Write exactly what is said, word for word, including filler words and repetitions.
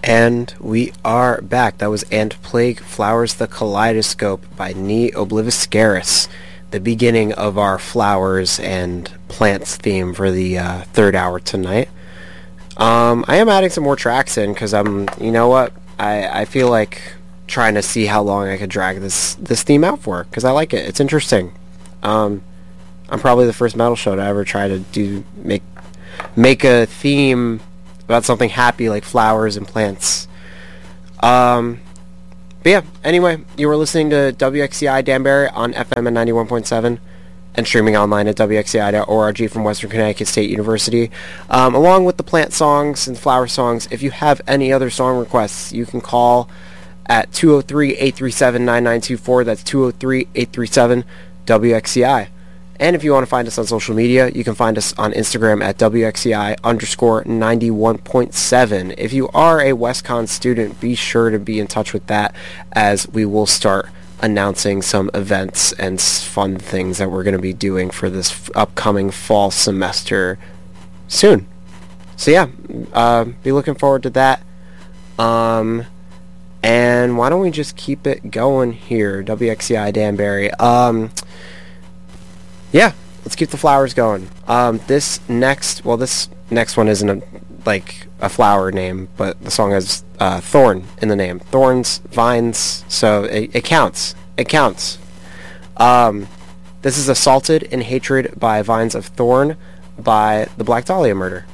And we are back. That was And Plague Flowers the Kaleidoscope by Ne Obliviscaris, the beginning of our flowers and plants theme for the uh, third hour tonight. Um, I am adding some more tracks in because I'm, you know what, I, I feel like trying to see how long I could drag this, this theme out for because I like it. It's interesting. Um, I'm probably the first metal show to ever try to do make make a theme about something happy like flowers and plants. Um, but yeah, anyway, you were listening to W X C I Danbury on F M at ninety-one point seven and streaming online at W X C I dot org from Western Connecticut State University. Um, along with the plant songs and flower songs, if you have any other song requests, you can call at two oh three, eight three seven, nine nine two four. That's two oh three, eight three seven, W X C I. And if you want to find us on social media, you can find us on Instagram at W X C I underscore ninety-one point seven. If you are a WestCon student, be sure to be in touch with that as we will start announcing some events and fun things that we're going to be doing for this f- upcoming fall semester soon. So yeah, uh, be looking forward to that. Um, and why don't we just keep it going here, W X C I Danbury. Um... Yeah, let's keep the flowers going. Um, this next, well, this next one isn't a, like a flower name, but the song has uh, thorn in the name. Thorns, vines, so it, it counts. It counts. Um, this is Assaulted in Hatred by Vines of Thorn by the Black Dahlia Murder.